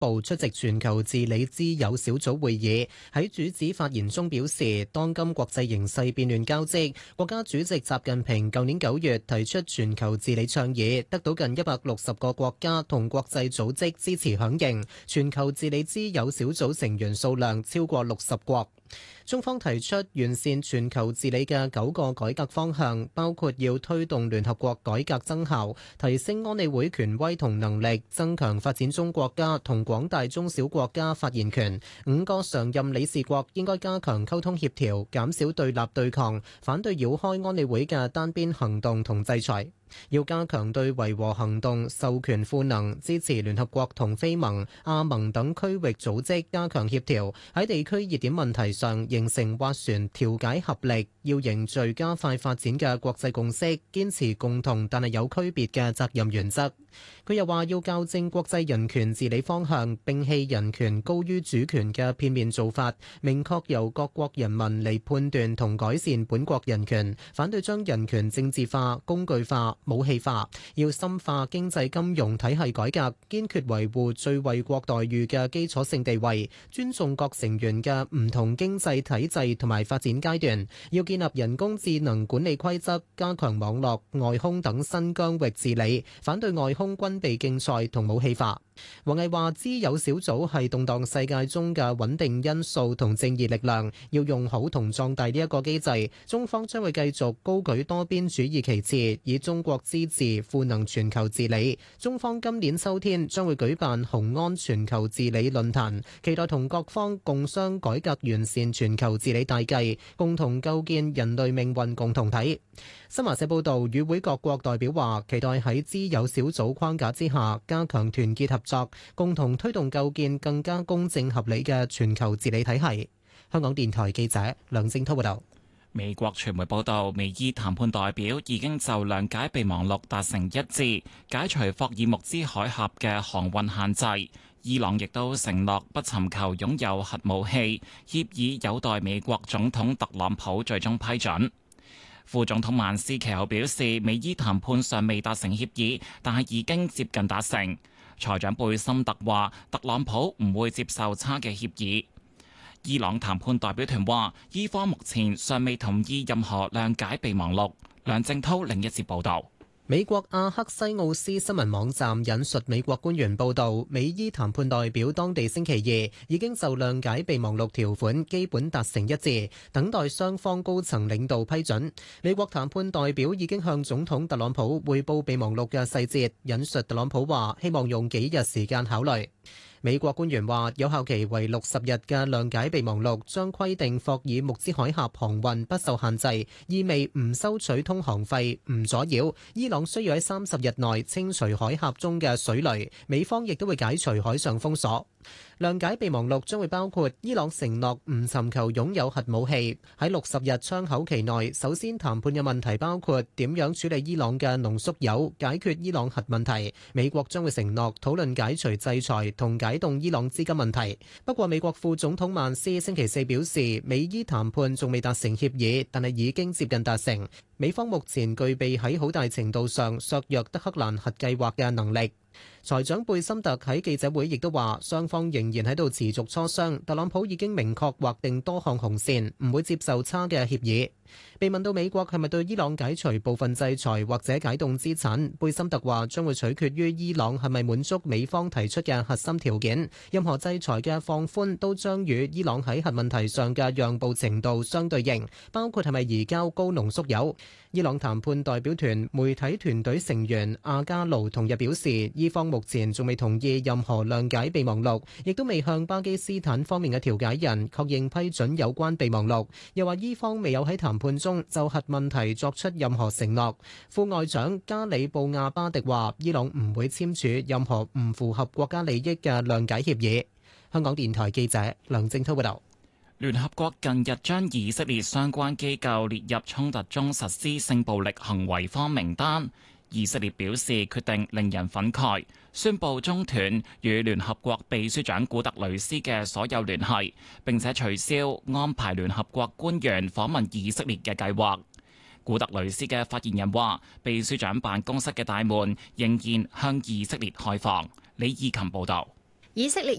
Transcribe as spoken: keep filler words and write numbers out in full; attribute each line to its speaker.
Speaker 1: 部出席全球治理之友小組會議，喺主旨發言中表示，當今國際形勢變亂交織，國家主席習近平舊年九月提出全球治理倡議，得到近一百六十個國家同國際組織支持響應，全球治理之友小組成員數量超過六十國。中方提出完善全球治理嘅九個改革方向，包括要推動聯合國改革增效，提升安理會權威同能力，增強發展中國家同廣大中小國家發言權。五個常任理事國應該加強溝通協調，減少對立對抗，反對繞開安理會嘅單邊行動同制裁。要加強對維和行動授權賦能，支持聯合國同非盟、亞盟等區域組織加強協調，喺地區熱點問題上形成斡旋調解合力。要凝聚加快發展嘅國際共識，堅持共同但係有區別嘅責任原則。佢又話要校正國際人權治理方向，摒棄人權高於主權嘅片面做法，明確由各國人民嚟判斷同改善本國人權，反對將人權政治化、工具化、武器化。要深化經濟金融體系改革，堅決維護最惠國待遇嘅基礎性地位，尊重各成員嘅唔同經濟體制同埋發展階段。要建立人工智能管理規則，加強網絡、外空等新疆域治理，反對外空軍備競賽同武器化。王毅話：知友小組係動盪世界中嘅穩定因素同正義力量，要用好同壯大呢一個機制。中方將會繼續高舉多邊主義旗幟，以中國之治賦能全球治理。中方今年秋天將會舉辦雄安全球治理論壇，期待同各方共商改革完善全球治理大計，共同構建人類命運共同體。新華社報道，與會各國代表話，期待喺知友小組框架之下，加強團結合作，共同推動構建更加公正合理嘅全球治理體系。香港電台記者梁正濤報道。
Speaker 2: 美國傳媒報道，美伊談判代表已經就諒解備忘錄達成一致，解除霍爾木茲海峽嘅航運限制。伊朗亦都承諾不尋求擁有核武器，協議有待美國總統特朗普最終批准。副總統曼斯其後表示，美伊談判尚未達成協議，但係已經接近達成。財長貝森特話，特朗普唔會接受差嘅協議。伊朗談判代表團話，伊方目前尚未同意任何諒解備忘錄。梁正濤另一節報道。
Speaker 1: 美國阿克西奧斯新聞網站引述美國官員報道，美伊談判代表當地星期二已經就諒解備忘錄條款基本達成一致，等待雙方高層領導批准。美國談判代表已經向總統特朗普匯報備忘錄嘅細節，引述特朗普話，希望用幾日時間考慮。美國官員話，有效期為六十日嘅諒解備忘錄將規定霍爾木茲海峽航運不受限制，意味唔收取通航費、唔阻擾。伊朗需要喺三十日內清除海峽中嘅水雷，美方亦都會解除海上封鎖。諒解備忘錄將會包括伊朗承諾唔尋求擁有核武器。喺六十日窗口期內，首先談判嘅問題包括點樣處理伊朗嘅濃縮鈾，解決伊朗核問題。美國將會承諾討論解除制裁同解凍伊朗資金問題。不過，美國副總統曼斯星期四表示，美伊談判仲未達成協議，但係已經接近達成。美方目前具備喺好大程度上削弱德黑蘭核計劃嘅能力。財長貝森特喺記者會亦都話，雙方仍然喺度持續磋商。特朗普已經明確劃定多項紅線，唔會接受差嘅協議。被問到美國係咪對伊朗解除部分制裁或者解凍資產，貝森特話將會取決於伊朗係咪滿足美方提出嘅核心條件。任何制裁嘅放寬都將與伊朗喺核問題上嘅讓步程度相對應，包括係咪移交高濃縮鈾。伊朗談判代表團媒體團隊成員阿加盧同日表示，伊方目前仲未同意任何諒解備忘錄，亦都未向巴基斯坦方面嘅調解人確認批准有關備忘錄。又話伊方未有喺談判中就核問題作出任何承諾。副外長加里布亞巴迪話，伊朗唔會簽署任何唔符合國家利益嘅諒解協議。香港電台記者梁正滔報道。
Speaker 2: 聯合國近日將以色列相關機構列入衝突中實施性暴力行為方名單。以色列表示決定令人憤慨，宣布中斷與聯合國秘書長古特雷斯嘅所有聯繫，並且取消安排聯合國官員訪問以色列嘅計劃。古特雷斯嘅發言人話，秘書長辦公室嘅大門仍然向以色列開放。李義琴報道。
Speaker 3: 以色列